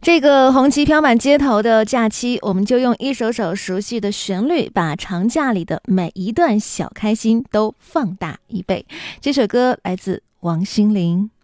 这个红旗飘满街头的假期，我们就用一首首熟悉的旋律，把长假里的每一段小开心都放大一倍。这首歌来自王心凌。